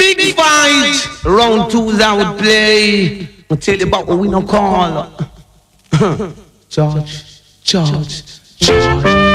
Big fight. Round two's I would play. I'll tell you about what we don't call. George.